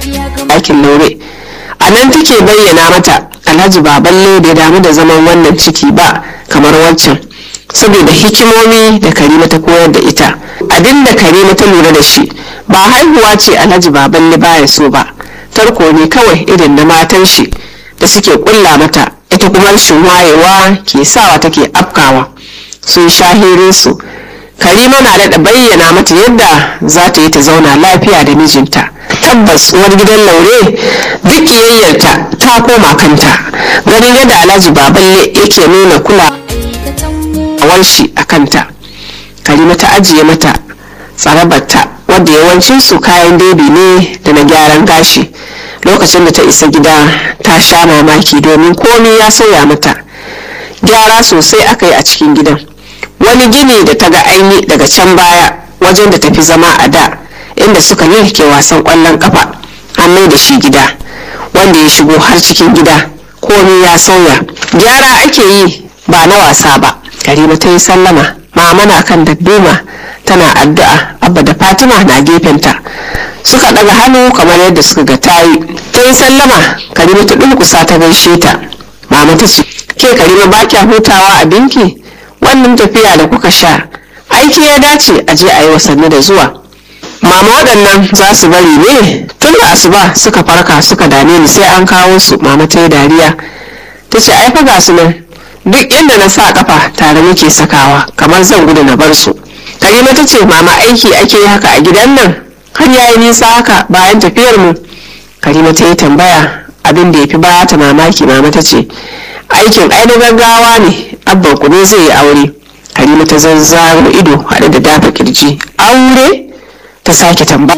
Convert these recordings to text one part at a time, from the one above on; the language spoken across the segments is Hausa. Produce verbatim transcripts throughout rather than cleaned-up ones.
ɗakin Laure. A nan take bayyana mata Alhaji Baballe bai damu da zaman wannan ciki ba kamar wancan, saboda hikimomi da Karima ta koyar da ita. Abin da Karima ta lura da shi ba haihuwa ce Alhaji Baballe baya so ba, tarko ne kawai irin na matan shi da suke kulla mata, ita kuma rashin wayewa ke sawa take afkawa. Sun shahirin su. Karima na daɗa bayyana mata yadda za ta yi ta zauna lafiya da mijinta. Tabbas uwar gidan Laure duk yayyarta ta koma kanta, ganin yadda Alhaji Baballe yake nuna kulawar shi a kanta. Karima ta ajiye mata tsarabarta wadda yawancin su kayan bebi ne da na gyaran gashi. Lokacin da ta isa gida ta sha mamaki domin komai ya sauya mata. Gyara sosai aka yi a cikin gidan. Wani gini da ta ga aini daga can baya wajen da tafi zama a da, inda suka ke wasan kwallon kafa, an mai da shi gida wanda ya shigo har cikin gida. Komai ya sauya, gyara ake yi ba na wasa ba. Karima ta yi sallama, mama na kan dadduma tana addu'a, abba da Fatima na gefenta suka daga hannu kamar yadda suka ga tayi. Ta yi sallama, Karima ta dulkusa ta gaishe ta. Mama ta ce, ke Karima ba kya hutawa a binki? Wannan tafiya da kuka sha aiki ya dace a je a yi wasanni da zuwa. Mama waɗannan za su bari ne? Tun da asuba suka farka suka dame ni sai an kawo su. Mama ta yi dariya ta ce, ai fa ga su nan, duk inda na sa kafa tare muke sakawa, kamar zan gudu na bar su. Karima ta ce, mama aiki ake yi haka a gidan nan har yayi nisa haka bayan tafiyar mu? Karima ta yi tambaya, abin da ya fi baya ta mamaki. Mama ta ce, aikin ai na gaggawa ne, abban ku ne zai yi aure. Karima ta zazzaro ido haɗe da dafa kirji. Aure? Ta sake tambaya.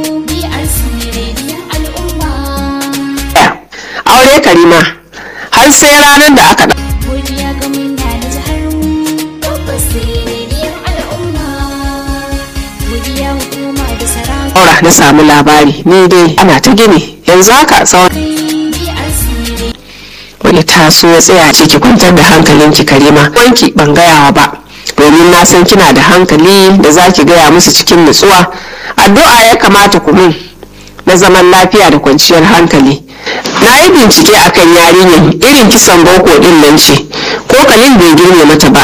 Aure Karima, har sai ranar da aka ɗaura na samu labari. Ni dai ana ta gini yanzu haka tsawon wani taso ya tsaya ce, ki kwantar da hankalinki Karima, wanki ban gayawa ba domin na san kina da hankali da za ki gaya musu cikin nutsuwa. Addu'a ya kamata ku mun na zaman lafiya da kwanciyar hankali. Na yi bincike akan yarinyar, irin kisan boko din nan ce, ko Khalil bai girme mata ba